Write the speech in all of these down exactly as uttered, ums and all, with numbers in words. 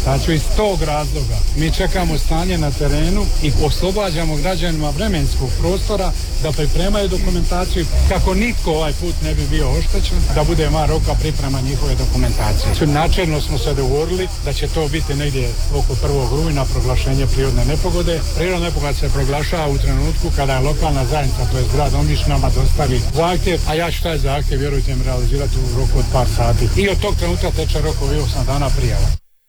dokumentaciju. Iz tog razloga mi čekamo stanje na terenu i oslobađamo građanima vremenskog prostora da pripremaju dokumentaciju kako nitko ovaj put ne bi bio oštećen, da bude van roka priprema njihove dokumentacije. Načelno smo se dogovorili da će to biti negdje oko prvog rujna proglašenje prirodne nepogode. Prirodna nepogoda se proglašava u trenutku kada je lokalna zajednica, to je grad Omiš, nama dostavi zahtjev, a ja ću taj zahtjev, vjerujte mi, realizirati u roku od par sati. I od tog trenutka teče rok ovih osam dana prijava.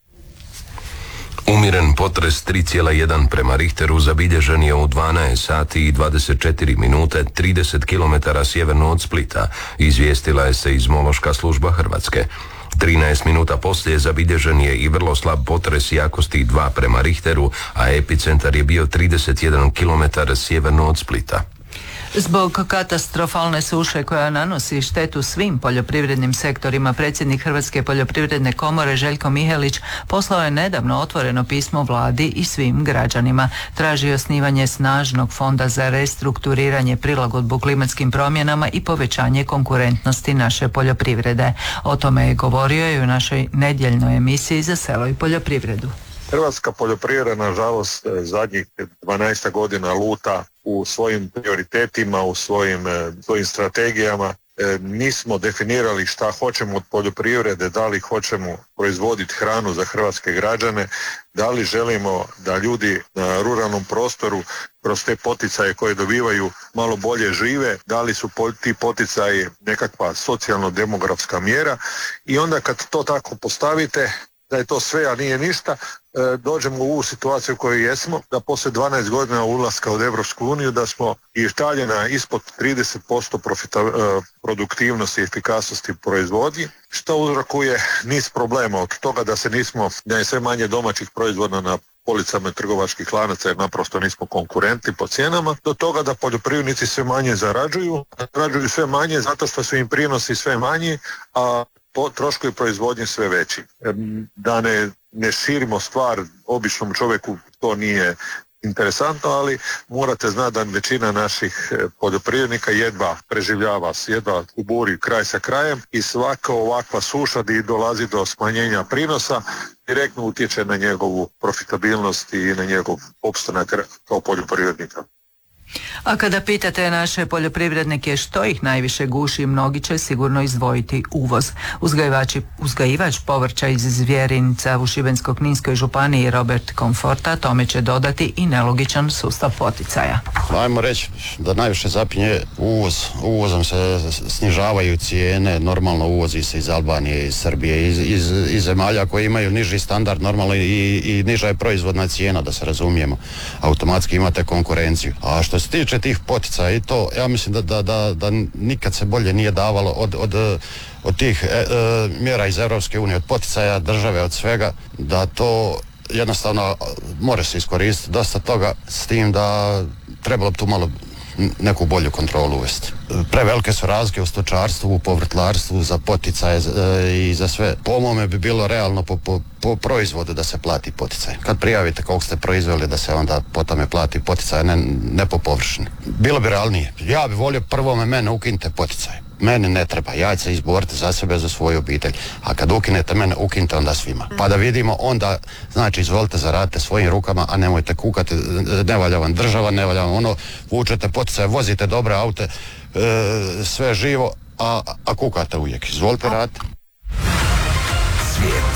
Umiren potres tri zarez jedan prema Richteru zabilježen je u dvanaest sati i dvadeset četiri minute trideset kilometara sjeverno od Splita, izvijestila je seizmološka služba Hrvatske. trinaest minuta poslije zabilježen je i vrlo slab potres jakosti dva prema Richteru, a epicentar je bio trideset jedan kilometara sjeverno od Splita. Zbog katastrofalne suše koja nanosi štetu svim poljoprivrednim sektorima, predsjednik Hrvatske poljoprivredne komore Željko Mihelić poslao je nedavno otvoreno pismo vladi i svim građanima. Traži osnivanje snažnog fonda za restrukturiranje, prilagodbu klimatskim promjenama i povećanje konkurentnosti naše poljoprivrede. O tome je govorio i u našoj nedjeljnoj emisiji Za selo i poljoprivredu. Hrvatska poljoprivreda, nažalost, zadnjih dvanaest godina luta u svojim prioritetima, u svojim, svojim strategijama. Nismo definirali šta hoćemo od poljoprivrede, da li hoćemo proizvoditi hranu za hrvatske građane, da li želimo da ljudi na ruralnom prostoru kroz te poticaje koje dobivaju malo bolje žive, da li su ti poticaji nekakva socijalno-demografska mjera, i onda kad to tako postavite, da je to sve, a nije ništa, dođemo u ovu situaciju u kojoj jesmo, da poslije dvanaest godina ulaska u Europsku uniju, da smo i štaljena ispod trideset posto profita, produktivnosti i efikasnosti proizvodnji, što uzrokuje niz problema, od toga da se nismo, da je sve manje domaćih proizvoda na policama trgovačkih lanaca jer naprosto nismo konkurenti po cijenama, do toga da poljoprivrednici sve manje zarađuju, zarađuju sve manje zato što su im prinosi sve manji, a po troškovi proizvodnje sve veći. Da ne, ne širimo stvar običnom čovjeku, to nije interesantno, ali morate znati da većina naših poljoprivrednika jedva preživljava, jedva uburi kraj sa krajem, i svaka ovakva suša di dolazi do smanjenja prinosa direktno utječe na njegovu profitabilnost i na njegov opstanak kao poljoprivrednika. A kada pitate naše poljoprivrednike što ih najviše guši, mnogi će sigurno izdvojiti uvoz. Uzgajivači, uzgajivač povrća iz Zvjerinca u Šibensko-kninskoj županiji Robert Komforta tome će dodati i nelogičan sustav poticaja. Ajmo reći da najviše zapinje uvoz. Uvozom se snižavaju cijene, normalno uvozi se iz Albanije, iz Srbije, iz, iz, iz zemalja koje imaju niži standard, normalno i, i niža je proizvodna cijena, da se razumijemo. Automatski imate konkurenciju. A što se tiče tih poticaja i to, ja mislim da, da, da, da nikad se bolje nije davalo od, od, od tih e, e, mjera iz Europske unije, od poticaja države, od svega, da to jednostavno može se iskoristiti dosta toga, s tim da trebalo bi tu malo neku bolju kontrolu uvesti. Prevelike su razlike u stočarstvu, u povrtlarstvu, za poticaje e, i za sve. Po mome bi bilo realno po, po, po proizvodu da se plati poticaj. Kad prijavite koliko ste proizveli, da se onda po tome plati poticaj, ne, ne po površini. Bilo bi realnije. Ja bi volio prvo me mene ukinite poticaj. Meni ne treba, ja ću se izboriti za sebe, za svoju obitelj. A kad ukinete mene, ukinite onda svima. Pa da vidimo onda, znači izvolite, zaradite svojim rukama, a nemojte kukati, ne valja vam država, ne valja vam ono, vučete poticaje, vozite dobre aute, e, sve živo, a, a kukate uvijek. Izvolite raditi. Svijet.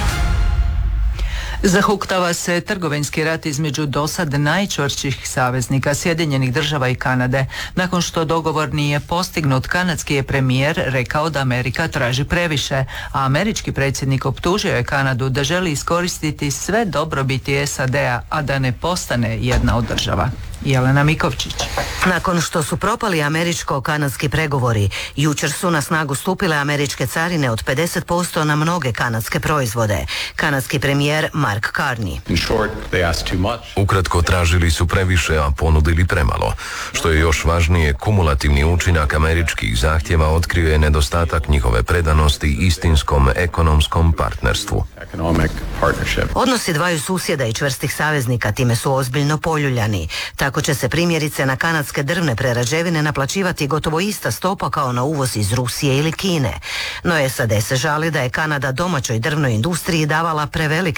Zahuktava se trgovinski rat između dosad najčvršćih saveznika Sjedinjenih država i Kanade. Nakon što dogovor nije postignut, kanadski je premijer rekao da Amerika traži previše, a američki predsjednik optužio je Kanadu da želi iskoristiti sve dobrobiti S A D-a, a da ne postane jedna od država. Jelena Mikovčić. Nakon što su propali američko-kanadski pregovori, jučer su na snagu stupile američke carine od pedeset posto na mnoge kanadske proizvode. Kanadski premijer Mark Carney. Ukratko, tražili su previše, a ponudili premalo. Što je još važnije, kumulativni učinak američkih zahtjeva otkrio je nedostatak njihove predanosti istinskom ekonomskom partnerstvu. Odnosi dvaju susjeda i čvrstih saveznika time su ozbiljno poljuljani. Tako će se primjerice na kanadske drvne prerađevine naplaćivati gotovo ista stopa kao na uvoz iz Rusije ili Kine. No S A D se žali da je Kanada domaćoj drvnoj industriji davala prevelike